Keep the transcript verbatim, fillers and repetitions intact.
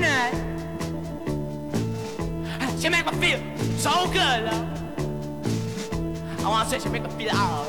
tonight. She make me feel so good, love. I wanna say she make me feel alright.